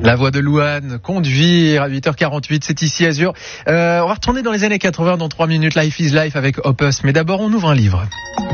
La voix de Louane, conduire à 8h48, c'est ici Azur. On va retourner dans les années 80 dans 3 minutes, Life is Life avec Opus. Mais d'abord, on ouvre un livre.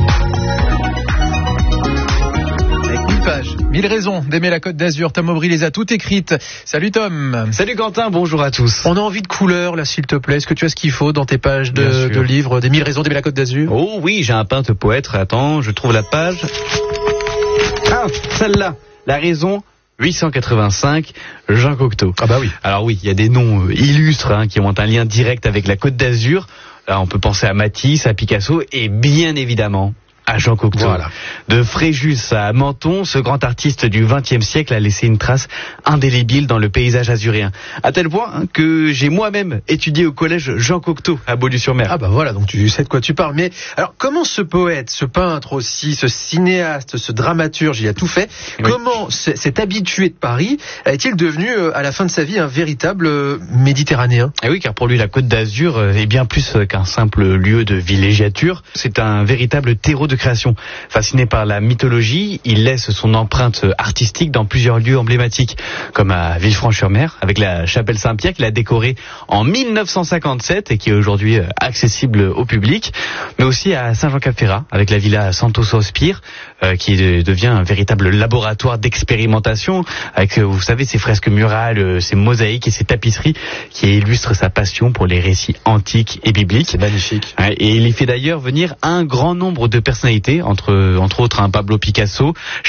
Avec 1000 pages, 1000 raisons d'aimer la Côte d'Azur. Tom Aubry les a toutes écrites. Salut Tom. Salut Quentin, bonjour à tous. On a envie de couleurs là, s'il te plaît. Est-ce que tu as ce qu'il faut dans tes pages de livres, des 1000 raisons d'aimer la Côte d'Azur? Oh oui, j'ai un peintre poète. Attends, je trouve la page. Ah, celle-là, la raison 885, Jean Cocteau. Ah bah oui. Alors oui, il y a des noms illustres qui ont un lien direct avec la Côte d'Azur. Là, on peut penser à Matisse, à Picasso et bien évidemment à Jean Cocteau. Voilà. De Fréjus à Menton, ce grand artiste du XXe siècle a laissé une trace indélébile dans le paysage azuréen. À tel point que j'ai moi-même étudié au collège Jean Cocteau à Beaulieu-sur-Mer. Ah bah voilà, donc tu sais de quoi tu parles. Mais alors, comment ce poète, ce peintre aussi, ce cinéaste, ce dramaturge, il a tout fait, comment cet habitué de Paris est-il devenu à la fin de sa vie un véritable méditerranéen? Et oui, car pour lui, la Côte d'Azur est bien plus qu'un simple lieu de villégiature. C'est un véritable terreau de création. Fasciné par la mythologie, il laisse son empreinte artistique dans plusieurs lieux emblématiques, comme à Villefranche-sur-Mer, avec la chapelle Saint-Pierre qu'il a décorée en 1957 et qui est aujourd'hui accessible au public, mais aussi à Saint-Jean-Cap-Ferrat, avec la villa Santos Spire, qui devient un véritable laboratoire d'expérimentation, avec, vous savez, ces fresques murales, ces mosaïques et ces tapisseries qui illustrent sa passion pour les récits antiques et bibliques. C'est magnifique. Et il y fait d'ailleurs venir un grand nombre de personnalités, entre autres Pablo Picasso,